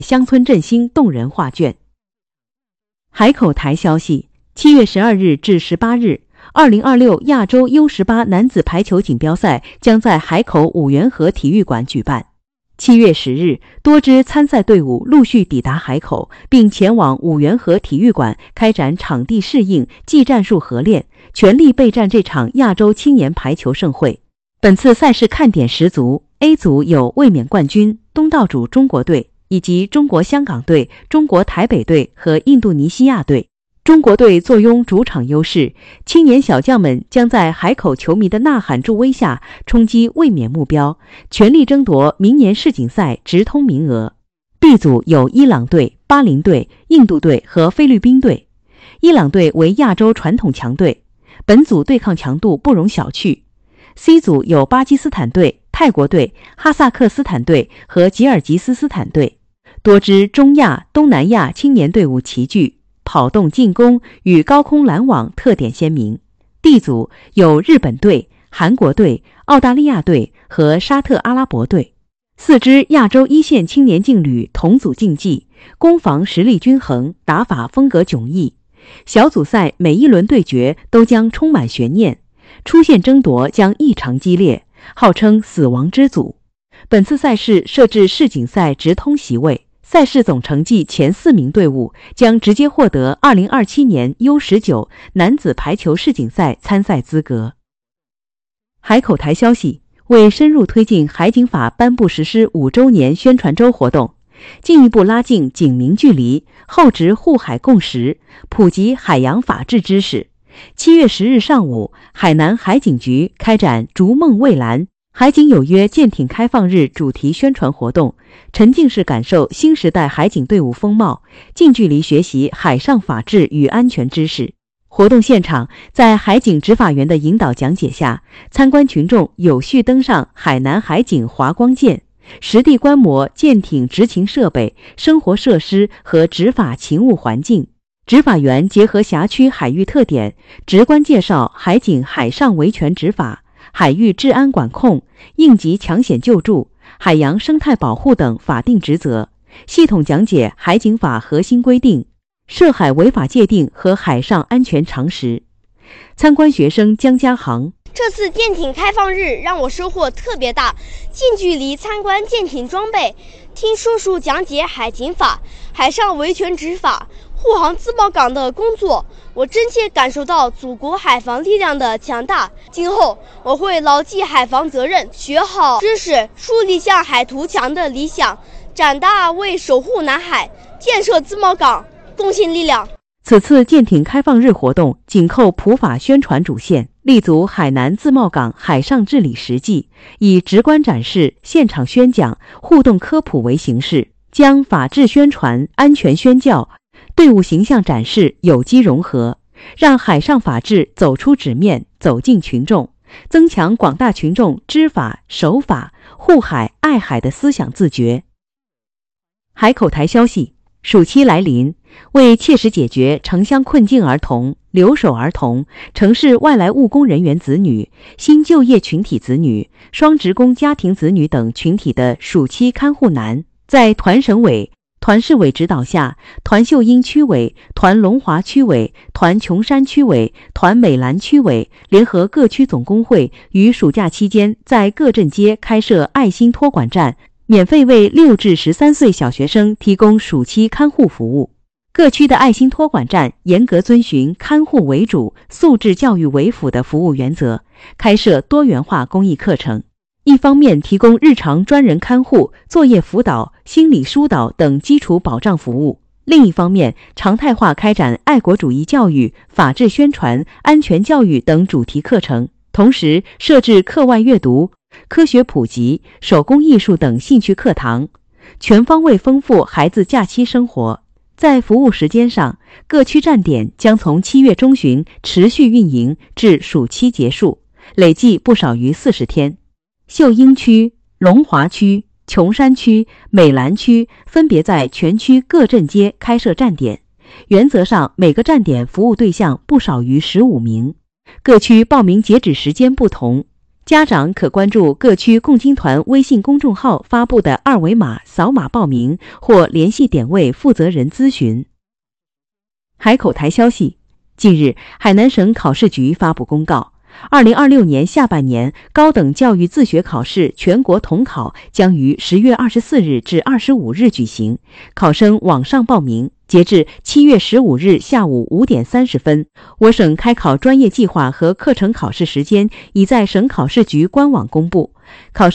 乡村振兴动人画卷。海口台消息，7月12日至18日，2026亚洲 U18 男子排球锦标赛将在海口五缘河体育馆举办。7月10日，多支参赛队伍陆续抵达海口，并前往五缘河体育馆开展场地适应、技战术合练，全力备战这场亚洲青年排球盛会。本次赛事看点十足 ，A 组有卫冕冠军、东道主中国队，以及中国香港队、中国台北队和印度尼西亚队。中国队坐拥主场优势，青年小将们将在海口球迷的呐喊助威下冲击卫冕目标，全力争夺明年世锦赛直通名额。B 组有伊朗队、巴林队、印度队和菲律宾队。伊朗队为亚洲传统强队，本组对抗强度不容小觑。C 组有巴基斯坦队、泰国队、哈萨克斯坦队和吉尔吉斯斯坦队，多支中亚、东南亚青年队伍齐聚，跑动进攻与高空拦网特点鲜明。D 组有日本队、韩国队、澳大利亚队和沙特阿拉伯队，四支亚洲一线青年劲旅同组竞技，攻防实力均衡，打法风格迥异。小组赛每一轮对决都将充满悬念，出线争夺将异常激烈，号称死亡之组。本次赛事设置世锦赛直通席位，赛事总成绩前4名队伍将直接获得2027年 U19 男子排球世锦赛参赛资格。海口台消息，为深入推进海警法颁布实施5周年宣传周活动，进一步拉近警民距离，厚植护海共识，普及海洋法治知识。7月10日上午，海南海警局开展逐梦蔚蓝海警有约舰艇开放日主题宣传活动，沉浸式感受新时代海警队伍风貌，近距离学习海上法治与安全知识。活动现场，在海警执法员的引导讲解下，参观群众有序登上海南海警华光舰，实地观摩舰艇执勤设备、生活设施和执法勤务环境。执法员结合辖区海域特点，直观介绍海警海上维权执法、海域治安管控、应急抢险救助、海洋生态保护等法定职责，系统讲解海警法核心规定、涉海违法界定和海上安全常识。参观学生江家航， 这次舰艇开放日让我收获特别大，近距离参观舰艇装备，听叔叔讲解海警法、海上维权执法、护航自贸港的工作，我真切感受到祖国海防力量的强大。今后我会牢记海防责任，学好知识，树立向海图强的理想，长大为守护南海、建设自贸港贡献力量。 此次舰艇开放日活动紧扣普法宣传主线，立足海南自贸港海上治理实际，以直观展示、现场宣讲、互动科普为形式，将法治宣传、安全宣教、队伍形象展示有机融合，让海上法治走出纸面，走进群众，增强广大群众知法、守法、护海、爱海的思想自觉。海口台消息，暑期来临，为切实解决城乡困境儿童、留守儿童、城市外来务工人员子女、新就业群体子女、双职工家庭子女等群体的暑期看护难，在团省委、团市委指导下，团秀英区委、团龙华区委、团琼山区委、团美兰区委联合各区总工会，于暑假期间在各镇街开设爱心托管站，免费为6至13岁小学生提供暑期看护服务。各区的爱心托管站严格遵循看护为主、素质教育为辅的服务原则，开设多元化公益课程。一方面提供日常专人看护、作业辅导、心理疏导等基础保障服务，另一方面常态化开展爱国主义教育、法治宣传、安全教育等主题课程，同时设置课外阅读、科学普及、手工艺术等兴趣课堂，全方位丰富孩子假期生活。在服务时间上，各区站点将从7月中旬持续运营至暑期结束，累计不少于40天。秀英区、龙华区、琼山区、美兰区分别在全区各镇街开设站点，原则上每个站点服务对象不少于15名。各区报名截止时间不同， 家长可关注各区共青团微信公众号发布的二维码扫码报名，或联系点位负责人咨询。海口台消息，近日，海南省考试局发布公告，2026年下半年高等教育自学考试全国统考将于10月24日至25日举行，考生网上报名。截至7月15日下午5点30分，我省开考专业计划和课程考试时间已在省考试局官网公布。考